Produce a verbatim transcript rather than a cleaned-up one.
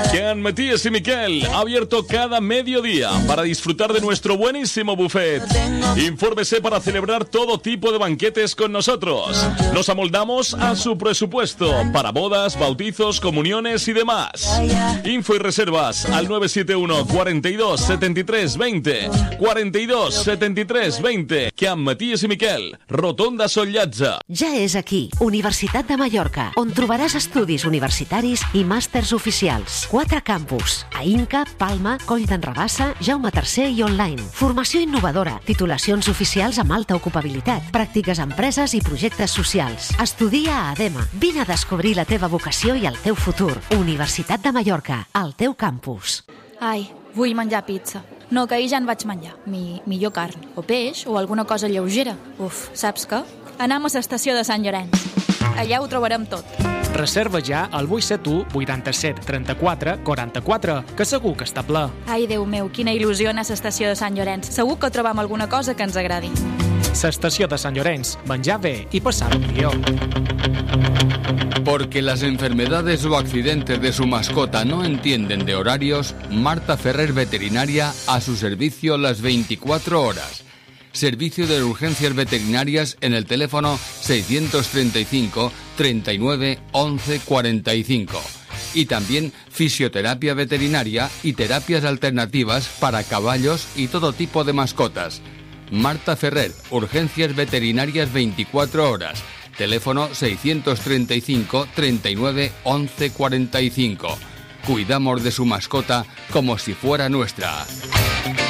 Can Matías y Miquel, abierto cada mediodía para disfrutar de nuestro buenísimo buffet. Infórmese para celebrar todo tipo de banquetes con nosotros. Nos amoldamos a su presupuesto para bodas, bautizos, comuniones y demás. Info y reservas al nueve siete uno, cuarenta y dos, setenta y tres, veinte, cuarenta y dos, setenta y tres, veinte. Can Matías i Miquel, Rotonda Sollatza. Ja és aquí, Universitat de Mallorca, on trobaràs estudis universitaris i màsters oficials. Quatre campus, a Inca, Palma, Coll d'en Rabassa, Jaume tercer i online. Formació innovadora, titulacions oficials amb alta ocupabilitat, pràctiques a empreses i projectes socials. Estudia a Adema. Vine a descobrir la teva vocació i el teu futur. Universitat de Mallorca, al teu campus. Ai, vull menjar pizza. No, que ahir ja en vaig menjar. Mi, millor carn, o peix, o alguna cosa lleugera. Uf, saps què? Anem a l'estació de Sant Llorenç. Allà ho trobarem tot. Reserva ja al vuit set u, vuitanta-set, trenta-quatre, quaranta-quatre, que segur que està ple. Ai, Déu meu, quina il·lusió anar a l'estació de Sant Llorenç. Segur que trobam alguna cosa que ens agradi. L'estació de Sant Llorenç, menjar bé i passar-ho millor. Porque las enfermedades o accidentes de su mascota no entienden de horarios, Marta Ferrer Veterinaria a su servicio las veinticuatro horas. Servicio de urgencias veterinarias en el teléfono seiscientos treinta y cinco, treinta y nueve, once, cuarenta y cinco. Y también fisioterapia veterinaria y terapias alternativas para caballos y todo tipo de mascotas. Marta Ferrer, urgencias veterinarias veinticuatro horas. Teléfono seiscientos treinta y cinco, treinta y nueve, once, cuarenta y cinco. Cuidamos de su mascota como si fuera nuestra.